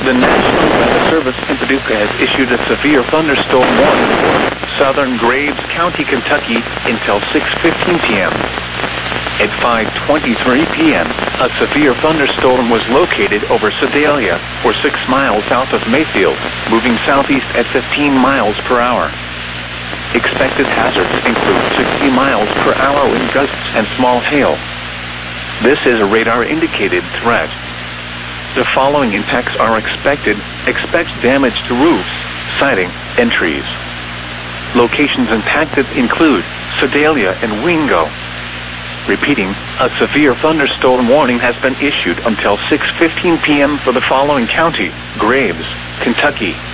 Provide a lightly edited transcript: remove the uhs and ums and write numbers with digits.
The National Weather Service in Paducah has issued a severe thunderstorm warning for southern Graves County, Kentucky until 6:15 p.m. At 5:23 p.m., a severe thunderstorm was located over Sedalia, or 6 miles south of Mayfield, moving southeast at 15 miles per hour. Expected hazards include 60 miles per hour wind gusts and small hail. This is a radar-indicated threat. The following impacts are expected. Expect damage to roofs, siding, and trees. Locations impacted include Sedalia and Wingo. Repeating, a severe thunderstorm warning has been issued until 6:15 p.m. for the following county: Graves, Kentucky,